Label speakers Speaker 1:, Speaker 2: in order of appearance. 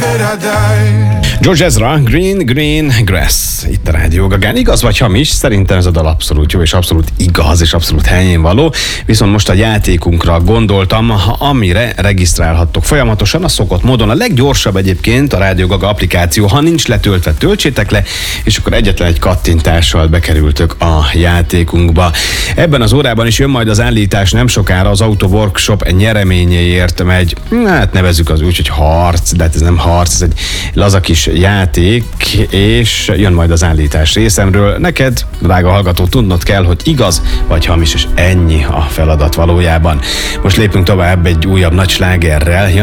Speaker 1: George Ezra, Green Grass, itt a Rádió Gagán. Igaz vagy hamis? Szerintem ez a dal abszolút jó, és abszolút igaz, és abszolút helyén való. Viszont most a játékunkra gondoltam, amire regisztrálhattok folyamatosan, a szokott módon. A leggyorsabb egyébként a Rádió Gaga applikáció, ha nincs letöltve, töltsétek le, és akkor egyetlen egy kattintással bekerültök a játékunkba. Ebben az órában is jön majd az állítás, nem sokára az Auto Workshop nyereményéért megy, hát nevezzük az úgy, hogy harc, de hát ez nem harc, ez egy laza kis játék, és jön majd az állítás részemről. Neked, drága hallgató, tudnod kell, hogy igaz vagy hamis, és ennyi a feladat valójában. Most lépünk tovább egy újabb nagy slágerrel.